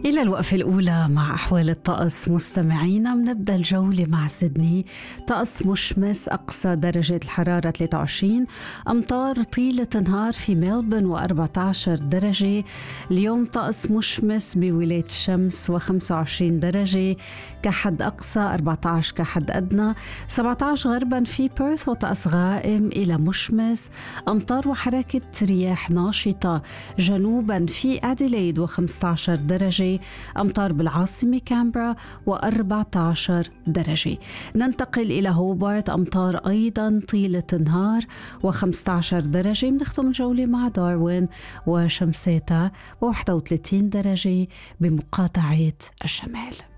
إلى الوقفة الأولى مع أحوال الطقس مستمعينا. بنبدأ الجولة مع سيدني. طقس مشمس، أقصى درجة الحرارة 23. أمطار طيلة نهار في ملبن و14 درجة. اليوم طقس مشمس بولاية الشمس و25 درجة كحد أقصى، 14 كحد أدنى. 17 غربا في بيرث وطقس غائم إلى مشمس. أمطار وحركة رياح ناشطة جنوبا في أديلايد و15 درجة. أمطار بالعاصمة كامبرا و14 درجة. ننتقل إلى هوبارت، أمطار أيضا طيلة النهار و15 درجة. بنختم الجولة مع داروين وشمساتها و31 درجة بمقاطعة الشمال.